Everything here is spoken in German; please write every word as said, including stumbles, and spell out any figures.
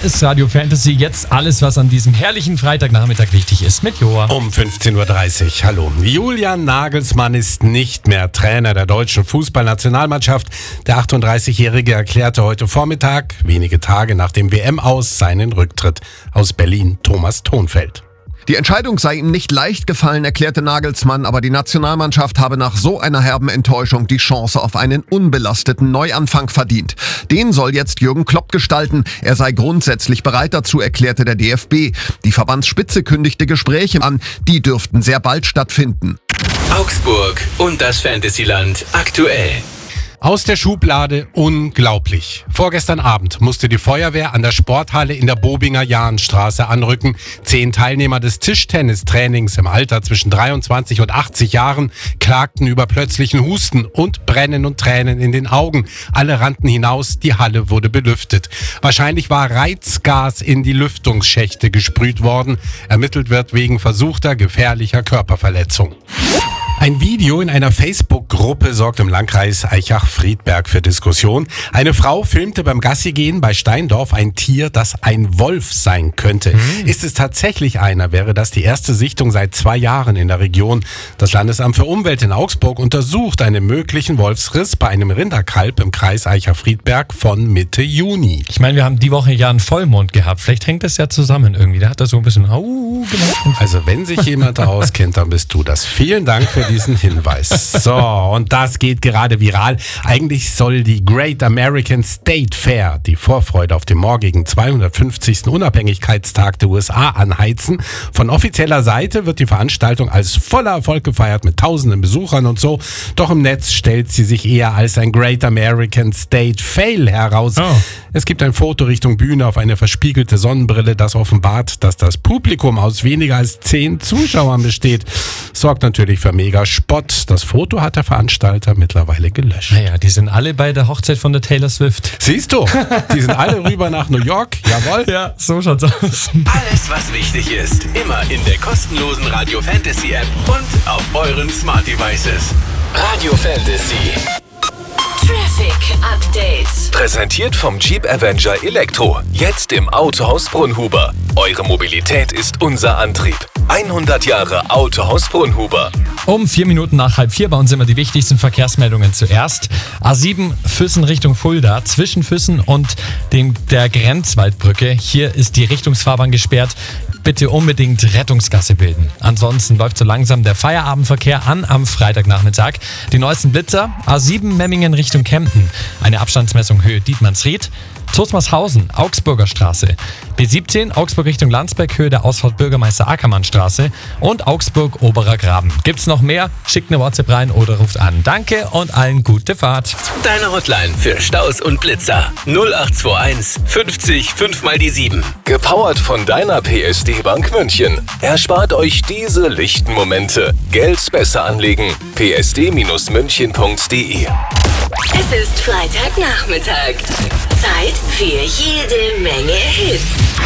ist Radio Fantasy. Jetzt alles, was an diesem herrlichen Freitagnachmittag wichtig ist, mit Joa. Um fünfzehn Uhr dreißig. Hallo. Julian Nagelsmann ist nicht mehr Trainer der deutschen Fußballnationalmannschaft. Der achtunddreißigjährige erklärte heute Vormittag, wenige Tage nach dem W M-Aus, seinen Rücktritt. Aus Berlin, Thomas Thonfeld. Die Entscheidung sei ihm nicht leicht gefallen, erklärte Nagelsmann, aber die Nationalmannschaft habe nach so einer herben Enttäuschung die Chance auf einen unbelasteten Neuanfang verdient. Den soll jetzt Jürgen Klopp gestalten. Er sei grundsätzlich bereit dazu, erklärte der D F B. Die Verbandsspitze kündigte Gespräche an, die dürften sehr bald stattfinden. Augsburg und das Fantasyland aktuell. Aus der Schublade unglaublich. Vorgestern Abend musste die Feuerwehr an der Sporthalle in der Bobinger Jahnstraße anrücken. Zehn Teilnehmer des Tischtennistrainings im Alter zwischen dreiundzwanzig und achtzig Jahren klagten über plötzlichen Husten und Brennen und Tränen in den Augen. Alle rannten hinaus, die Halle wurde belüftet. Wahrscheinlich war Reizgas in die Lüftungsschächte gesprüht worden. Ermittelt wird wegen versuchter gefährlicher Körperverletzung. Ein Video in einer Facebook-Gruppe sorgt im Landkreis Aichach-Friedberg für Diskussion. Eine Frau filmte beim Gassigehen bei Steindorf ein Tier, das ein Wolf sein könnte. Mhm. Ist es tatsächlich einer, wäre das die erste Sichtung seit zwei Jahren in der Region. Das Landesamt für Umwelt in Augsburg untersucht einen möglichen Wolfsriss bei einem Rinderkalb im Kreis Aichach-Friedberg von Mitte Juni. Ich meine, wir haben die Woche ja einen Vollmond gehabt. Vielleicht hängt das ja zusammen irgendwie. Da hat er so ein bisschen au gemacht. Also wenn sich jemand auskennt, dann bist du das. Vielen Dank für diesen Hinweis. So, und das geht gerade viral. Eigentlich soll die Great American State Fair die Vorfreude auf den morgigen zweihundertfünfzigsten Unabhängigkeitstag der U S A anheizen. Von offizieller Seite wird die Veranstaltung als voller Erfolg gefeiert mit tausenden Besuchern und so. Doch im Netz stellt sie sich eher als ein Great American State Fail heraus. Oh. Es gibt ein Foto Richtung Bühne auf eine verspiegelte Sonnenbrille, das offenbart, dass das Publikum aus weniger als zehn Zuschauern besteht. Sorgt natürlich für mega Spott. Das Foto hat der Veranstalter mittlerweile gelöscht. Naja, die sind alle bei der Hochzeit von der Taylor Swift. Siehst du, die sind alle rüber nach New York. Jawohl. Ja, so schaut's aus. Alles, was wichtig ist, immer in der kostenlosen Radio Fantasy App und auf euren Smart Devices. Radio Fantasy. Traffic Update. Präsentiert vom Jeep Avenger Elektro. Jetzt im Autohaus Brunhuber. Eure Mobilität ist unser Antrieb. hundert Jahre Autohaus Brunhuber. Um vier Minuten nach halb vier bei uns immer die wichtigsten Verkehrsmeldungen zuerst. A sieben Füssen Richtung Fulda, zwischen Füssen und dem, der Grenzwaldbrücke. Hier ist die Richtungsfahrbahn gesperrt. Bitte unbedingt Rettungsgasse bilden. Ansonsten läuft so langsam der Feierabendverkehr an am Freitagnachmittag. Die neuesten Blitzer, A sieben Memmingen Richtung Kempten. Eine Abstandsmessung Höhe Dietmannsried. Tosmarshausen, Augsburger Straße. B siebzehn, Augsburg Richtung Landsberg, Höhe der Ausfahrt Bürgermeister Ackermann Straße. Und Augsburg, Oberer Graben. Gibt's noch mehr? Schickt eine WhatsApp rein oder ruft an. Danke und allen gute Fahrt. Deine Hotline für Staus und Blitzer. null acht zwei eins fünfzig fünf mal die sieben. Gepowert von deiner P S D Bank München. Erspart euch diese lichten Momente. Geld besser anlegen. p s d Bindestrich münchen punkt d e. Es ist Freitagnachmittag. Zeit für jede Menge Hits.